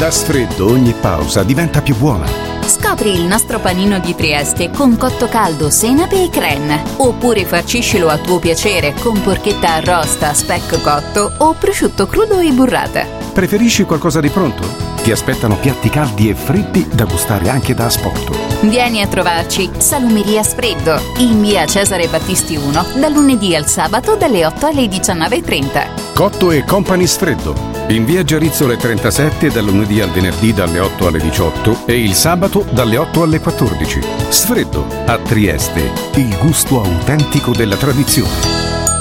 Da Sfreddo ogni pausa diventa più buona. Scopri il nostro panino di Trieste con cotto caldo, senape e crème. Oppure farciscilo a tuo piacere con porchetta arrosta, speck cotto o prosciutto crudo e burrata. Preferisci qualcosa di pronto? Ti aspettano piatti caldi e fritti da gustare anche da asporto. Vieni a trovarci, Salumeria Sfreddo, in via Cesare Battisti 1, dal lunedì al sabato dalle 8 alle 19:30. Cotto e Company Sfreddo, in via Giarizzole 37 dal lunedì al venerdì dalle 8 alle 18 e il sabato dalle 8 alle 14. Sfreddo, a Trieste, il gusto autentico della tradizione.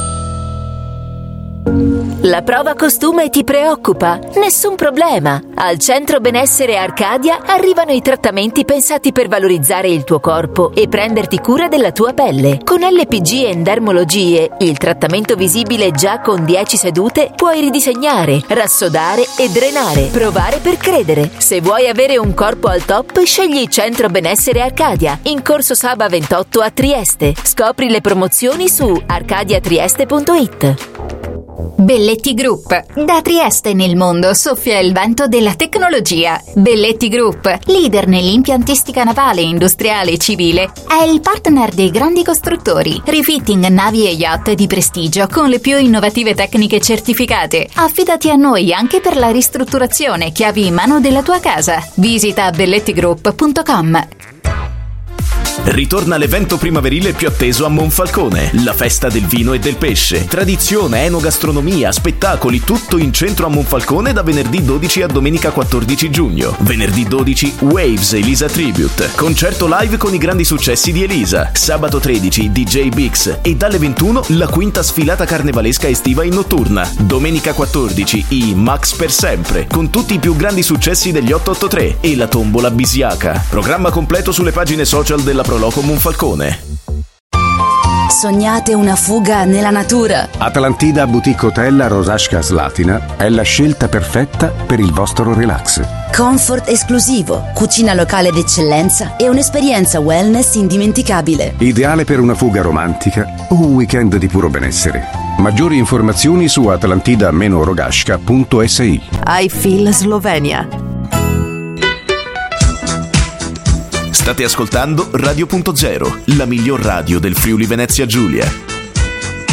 La prova costume ti preoccupa? Nessun problema! Al Centro Benessere Arcadia arrivano i trattamenti pensati per valorizzare il tuo corpo e prenderti cura della tua pelle. Con LPG Endermologie, il trattamento visibile già con 10 sedute, puoi ridisegnare, rassodare e drenare. Provare per credere. Se vuoi avere un corpo al top, scegli Centro Benessere Arcadia, in Corso Saba 28 a Trieste. Scopri le promozioni su arcadiatrieste.it. Belletti Group. Da Trieste nel mondo soffia il vento della tecnologia. Belletti Group, leader nell'impiantistica navale, industriale e civile, è il partner dei grandi costruttori. Refitting navi e yacht di prestigio con le più innovative tecniche certificate. Affidati a noi anche per la ristrutturazione, chiavi in mano della tua casa. Visita bellettigroup.com. Ritorna l'evento primaverile più atteso a Monfalcone, la festa del vino e del pesce. Tradizione, enogastronomia, spettacoli, tutto in centro a Monfalcone da venerdì 12 a domenica 14 giugno. Venerdì 12 Waves Elisa Tribute, concerto live con i grandi successi di Elisa. Sabato 13 DJ Bix e dalle 21 la quinta sfilata carnevalesca estiva in notturna. Domenica 14 i Max per sempre, con tutti i più grandi successi degli 883 e la tombola Bisiaca. Programma completo sulle pagine social della Proloco Monfalcone. Sognate una fuga nella natura? Atlantida Boutique Hotel a Rosasca Slatina è la scelta perfetta per il vostro relax. Comfort esclusivo, cucina locale d'eccellenza e un'esperienza wellness indimenticabile. Ideale per una fuga romantica o un weekend di puro benessere. Maggiori informazioni su atlantida-rogasca.si. I Feel Slovenia. State ascoltando Radio.0, la miglior radio del Friuli Venezia Giulia.